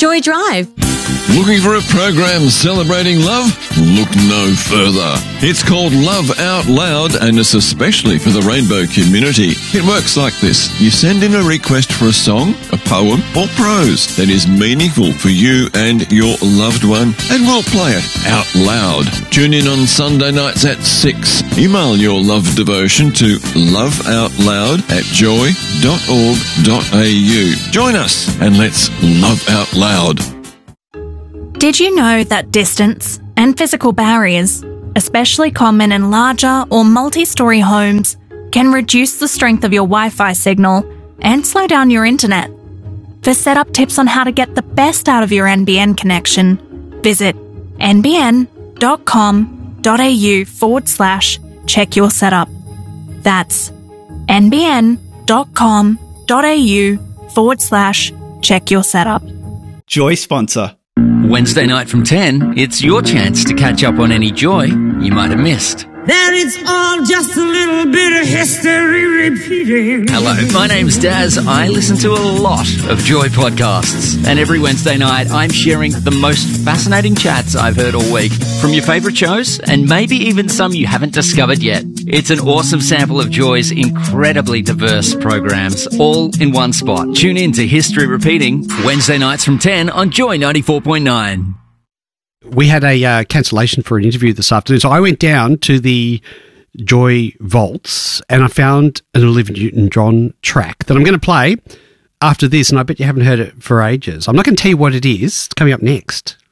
Joy Drive. Looking for a program celebrating love? Look no further. It's called Love Out Loud and it's especially for the rainbow community. It works like this. You send in a request for a song, a poem or prose that is meaningful for you and your loved one and we'll play it out loud. Tune in on Sunday nights at 6. Email your love devotion to loveoutloud@joy.org.au. Join us and let's love out loud. Did you know that distance and physical barriers, especially common in larger or multi-storey homes, can reduce the strength of your Wi-Fi signal and slow down your internet? For setup tips on how to get the best out of your NBN connection, visit nbn.com.au/check your setup. That's nbn.com.au/check your setup. Joy sponsor. Wednesday night from 10, it's your chance to catch up on any joy you might have missed. That it's all just a little bit of history repeating. Hello, my name's Daz. I listen to a lot of Joy podcasts. And every Wednesday night, I'm sharing the most fascinating chats I've heard all week from your favourite shows and maybe even some you haven't discovered yet. It's an awesome sample of Joy's incredibly diverse programs, all in one spot. Tune in to History Repeating, Wednesday nights from 10 on Joy 94.9. We had a cancellation for an interview this afternoon, so I went down to the Joy Vaults and I found an Olivia Newton-John track that I'm going to play after this, and I bet you haven't heard it for ages. I'm not going to tell you what it is. It's coming up next.